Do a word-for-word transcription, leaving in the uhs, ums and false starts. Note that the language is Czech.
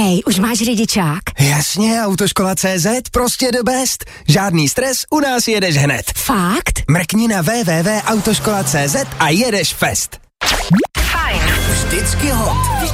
Hej, už máš řidičák? Jasně, Autoškola tečka cé zet, prostě the best. Žádný stres, u nás jedeš hned. Fakt? Mrkni na w w w tečka autoškola tečka cé zet a jedeš fest. Fajn. Vždycky hot.